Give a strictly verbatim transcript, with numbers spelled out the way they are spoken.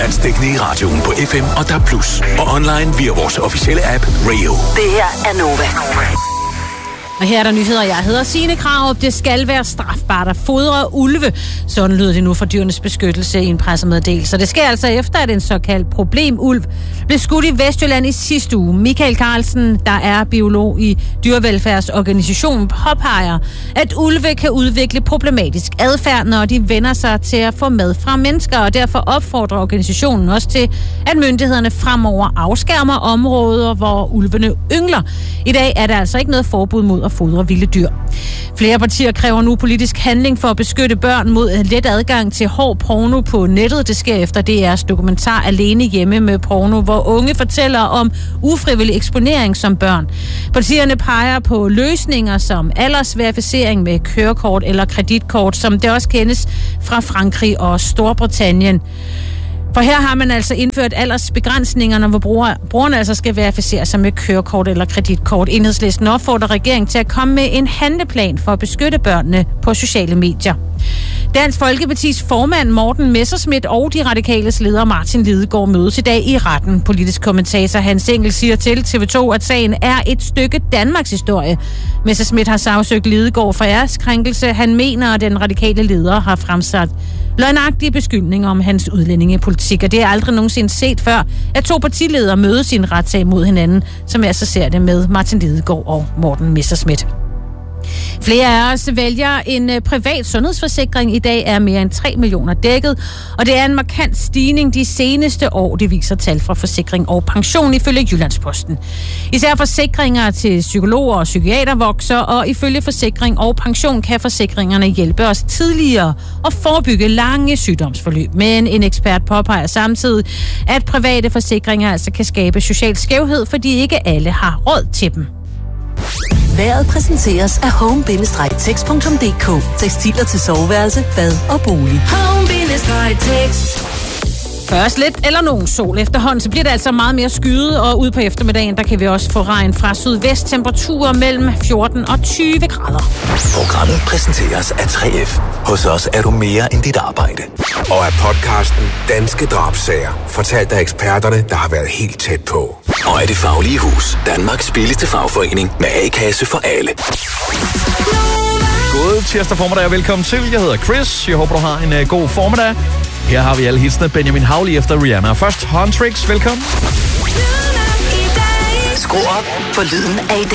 Landsdækkende i radioen på F M og D A B plus, og online via vores officielle app Rio. Det her er Nova. Og her er der nyheder. Jeg hedder Signe Krarup. Det skal være strafbart at fodre ulve. Sådan lyder det nu fra Dyrenes Beskyttelse i en pressemeddelelse. Det sker altså efter, at en såkaldt problemulv blev skudt i Vestjylland i sidste uge. Michael Carlsen, der er biolog i Dyrevelfærdsorganisationen, påpeger, at ulve kan udvikle problematisk adfærd, når de vender sig til at få mad fra mennesker, og derfor opfordrer organisationen også til, at myndighederne fremover afskærmer områder, hvor ulvene yngler. I dag er der altså ikke noget forbud mod at fodre vilde dyr. Flere partier kræver nu politisk handling for at beskytte børn mod let adgang til hård porno på nettet. Det sker efter D R's dokumentar Alene hjemme med porno, hvor unge fortæller om ufrivillig eksponering som børn. Partierne peger på løsninger som aldersverificering med kørekort eller kreditkort, som det også kendes fra Frankrig og Storbritannien. For her har man altså indført aldersbegrænsningerne, hvor bruger, brugerne altså skal verificere sig med kørekort eller kreditkort. Enhedslisten opfordrer regeringen til at komme med en handleplan for at beskytte børnene på sociale medier. Dansk Folkepartis formand Morten Messerschmidt og de radikales leder Martin Lidegaard mødes i dag i retten. Politisk kommentator Hans Engel siger til T V to, at sagen er et stykke Danmarks historie. Messerschmidt har sagsøgt Lidegaard for æreskrænkelse. Han mener, at den radikale leder har fremsat løgnagtige beskyldninger om hans udlændingepolitik, og det er aldrig nogensinde set før, at to partiledere mødes i en retssag mod hinanden, som jeg så ser det med Martin Lidegaard og Morten Messerschmidt. Flere af os vælger en privat sundhedsforsikring. I dag er mere end tre millioner dækket, og det er en markant stigning de seneste år, det viser tal fra Forsikring og Pension ifølge Jyllandsposten. Især forsikringer til psykologer og psykiater vokser, og ifølge Forsikring og Pension kan forsikringerne hjælpe os tidligere og forebygge lange sygdomsforløb. Men en ekspert påpeger samtidig, at private forsikringer altså kan skabe social skævhed, fordi ikke alle har råd til dem. Vejret præsenteres af home bindestreg text punktum d k. Tekstiler til soveværelse, bad og bolig. home bindestreg text. Først lidt eller nogen sol. Efterhånden så bliver det altså meget mere skyet, og ude på eftermiddagen, der kan vi også få regn fra sydvest. Temperaturer mellem fjorten og tyve grader. Programmet præsenteres af tre F. Hos os er du mere end dit arbejde. Og af podcasten Danske Drabssager, fortalt af eksperterne, der har været helt tæt på. Og af Det Faglige Hus, Danmarks billigste fagforening med A-kasse for alle. God tirsdag formiddag og velkommen til. Jeg hedder Chris. Jeg håber, du har en uh, god formiddag. Her har vi alle hitsene. Benjamin Hauli efter Rihanna. Først Huntrix, velkommen. Skru op for lyden af